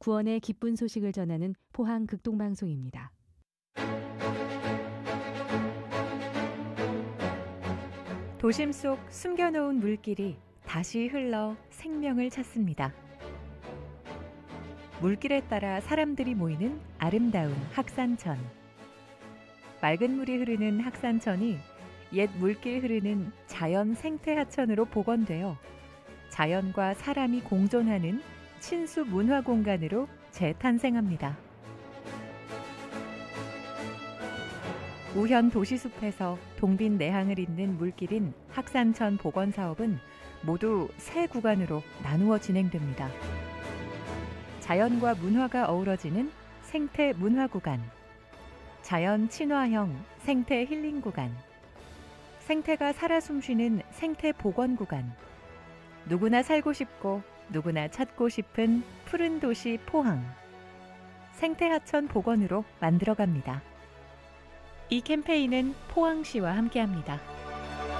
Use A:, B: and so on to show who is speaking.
A: 구원의 기쁜 소식을 전하는 포항 극동방송입니다.
B: 도심 속 숨겨놓은 물길이 다시 흘러 생명을 찾습니다. 물길에 따라 사람들이 모이는 아름다운 학산천. 맑은 물이 흐르는 학산천이 옛 물길 흐르는 자연 생태 하천으로 복원되어 자연과 사람이 공존하는 친수 문화 공간으로 재탄생합니다. 우현 도시숲에서 동빈 내항을 잇는 물길인 학산천 복원 사업은 모두 세 구간으로 나누어 진행됩니다. 자연과 문화가 어우러지는 생태 문화 구간, 자연 친화형 생태 힐링 구간, 생태가 살아 숨쉬는 생태 복원 구간, 누구나 살고 싶고 누구나 찾고 싶은 푸른 도시 포항, 생태하천 복원으로 만들어갑니다. 이 캠페인은 포항시와 함께합니다.